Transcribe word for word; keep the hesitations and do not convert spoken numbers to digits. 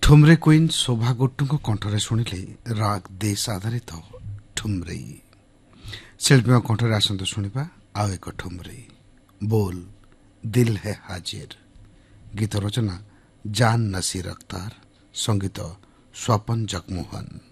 Thumri queen शोभा गुट्टुଙ୍କ କଣ୍ଠରେ ଶୁଣିଲେ ରାଗ ଦେଶ ଆଧାରିତ ଠୁମରେଇ। ଶିଳ୍ପୀଙ୍କ କଣ୍ଠରେ ଆସନ୍ତୁ ଶୁଣିବା ଆଉ ଏକ ଠୁମରେଇ। ବୋଲ ଦିଲ ହେ ହାଜିର। ଗୀତ ରଚନା ଜାନ୍ ନସିର ଅଖତାର, ସଙ୍ଗୀତ ସ୍ୱପନ ଜଗମୋହନ।